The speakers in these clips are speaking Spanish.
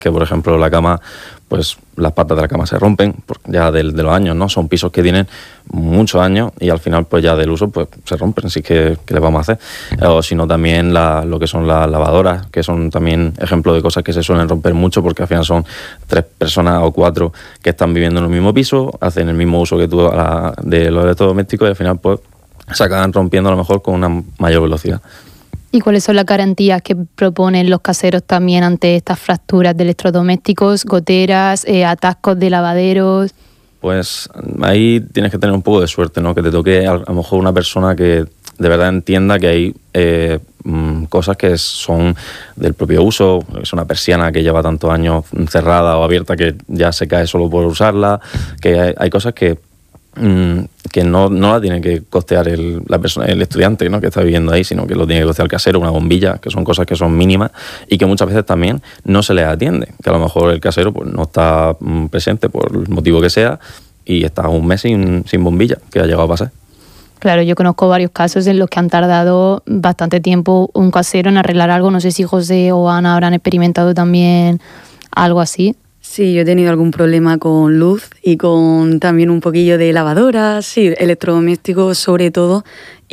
que por ejemplo la cama, pues las patas de la cama se rompen ya de los años, ¿no? Son pisos que tienen muchos años y al final pues ya del uso pues se rompen, así que ¿qué les vamos a hacer? O si no también lo que son las lavadoras, que son también ejemplos de cosas que se suelen romper mucho porque al final son 3 personas o 4 que están viviendo en el mismo piso, hacen el mismo uso que tú de los electrodomésticos y al final pues se acaban rompiendo a lo mejor con una mayor velocidad. ¿Y cuáles son las garantías que proponen los caseros también ante estas fracturas de electrodomésticos, goteras, atascos de lavaderos? Pues ahí tienes que tener un poco de suerte, ¿no? Que te toque a lo mejor una persona que de verdad entienda que hay cosas que son del propio uso. Es una persiana que lleva tantos años cerrada o abierta que ya se cae solo por usarla, que hay cosas que no la tiene que costear el estudiante, ¿no? Que está viviendo ahí, sino que lo tiene que costear el casero, una bombilla, que son cosas que son mínimas y que muchas veces también no se les atiende, que a lo mejor el casero pues no está presente por el motivo que sea y está un mes sin bombilla, que ha llegado a pasar. Claro, yo conozco varios casos en los que han tardado bastante tiempo un casero en arreglar algo. No sé si José o Ana habrán experimentado también algo así. Sí, yo he tenido algún problema con luz y con también un poquillo de lavadoras, sí, electrodomésticos sobre todo.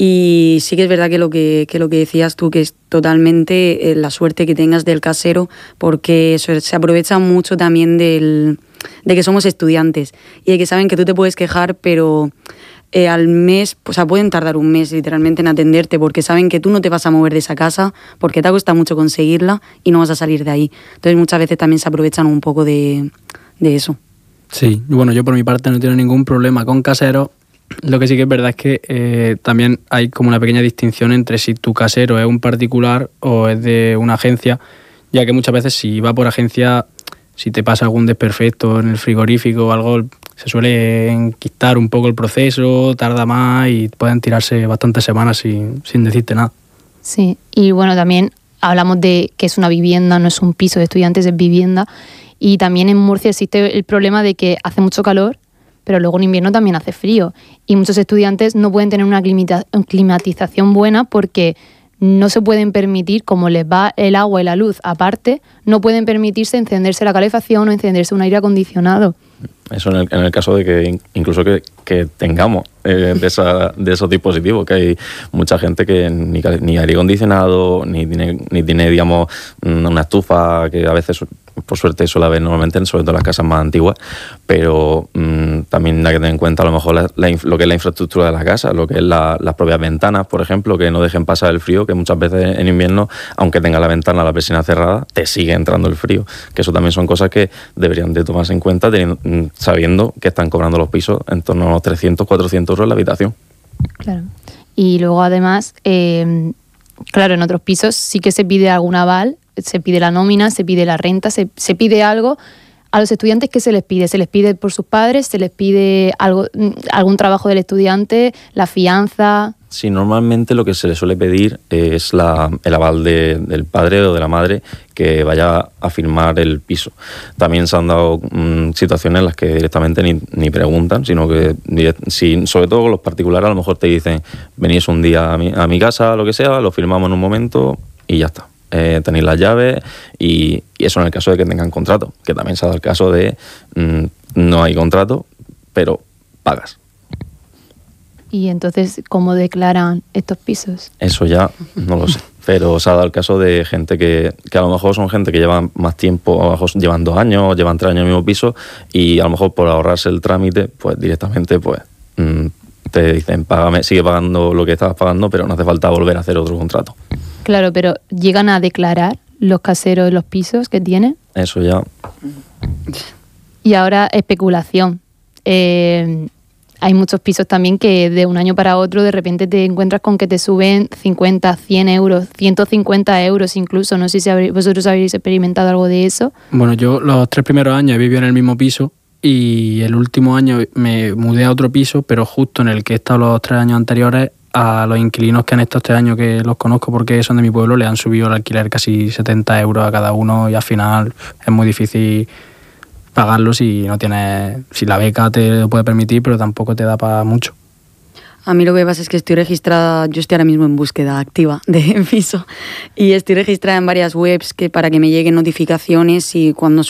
Y sí que es verdad que lo que decías tú, que es totalmente la suerte que tengas del casero, porque se aprovecha mucho también de que somos estudiantes y de que saben que tú te puedes quejar, pero al mes, o sea, pueden tardar un mes literalmente en atenderte porque saben que tú no te vas a mover de esa casa porque te cuesta mucho conseguirla y no vas a salir de ahí. Entonces muchas veces también se aprovechan un poco de eso. Sí, bueno, yo por mi parte no tengo ningún problema con caseros. Lo que sí que es verdad es que también hay como una pequeña distinción entre si tu casero es un particular o es de una agencia, ya que muchas veces si va por agencia, si te pasa algún desperfecto en el frigorífico o algo, se suele enquistar un poco el proceso, tarda más y pueden tirarse bastantes semanas sin decirte nada. Sí, y bueno, también hablamos de que es una vivienda, no es un piso de estudiantes, es vivienda. Y también en Murcia existe el problema de que hace mucho calor, pero luego en invierno también hace frío. Y muchos estudiantes no pueden tener una climatización buena porque no se pueden permitir, como les va el agua y la luz aparte, no pueden permitirse encenderse la calefacción o encenderse un aire acondicionado. Eso en el caso de que incluso que tengamos de esos dispositivos, que hay mucha gente que ni aire acondicionado, ni tiene, digamos, una estufa, que a veces, por suerte, suele haber normalmente, sobre todo en las casas más antiguas, pero también hay que tener en cuenta a lo mejor lo que es la infraestructura de la casa, lo que es las propias ventanas, por ejemplo, que no dejen pasar el frío, que muchas veces en invierno, aunque tenga la ventana, la persiana cerrada, te sigue entrando el frío, que eso también son cosas que deberían de tomarse en cuenta sabiendo que están cobrando los pisos en torno a unos 300, 400 euros la habitación. Claro. Y luego además, claro, en otros pisos sí que se pide algún aval, se pide la nómina, se pide la renta, se pide algo. A los estudiantes, ¿qué se les pide? Se les pide por sus padres, se les pide algún trabajo del estudiante, la fianza. Sí, normalmente lo que se le suele pedir es el aval del padre o de la madre que vaya a firmar el piso. También se han dado situaciones en las que directamente ni preguntan, sino que sobre todo con los particulares a lo mejor te dicen venís un día a mi casa, lo que sea, lo firmamos en un momento y ya está. Tenéis las llaves y eso en el caso de que tengan contrato, que también se ha dado el caso de no hay contrato, pero pagas. ¿Y entonces cómo declaran estos pisos? Eso ya no lo sé, pero se ha dado el caso de gente que a lo mejor son gente que lleva más tiempo, a lo mejor llevan 2 años, llevan 3 años en el mismo piso y a lo mejor por ahorrarse el trámite, pues directamente pues te dicen págame, sigue pagando lo que estabas pagando, pero no hace falta volver a hacer otro contrato. Claro, pero ¿llegan a declarar los caseros los pisos que tienen? Eso ya. Y ahora especulación. Hay muchos pisos también que de un año para otro de repente te encuentras con que te suben 50, 100 euros, 150 euros incluso. No sé si vosotros habéis experimentado algo de eso. Bueno, yo los 3 primeros años he vivido en el mismo piso y el último año me mudé a otro piso, pero justo en el que he estado los 3 años anteriores, a los inquilinos que han estado este año, que los conozco porque son de mi pueblo, le han subido el alquiler casi 70 euros a cada uno y al final es muy difícil pagarlo si no tienes, si la beca te lo puede permitir, pero tampoco te da para mucho. A mí lo que pasa es que estoy registrada, yo estoy ahora mismo en búsqueda activa de piso y estoy registrada en varias webs que para que me lleguen notificaciones y cuando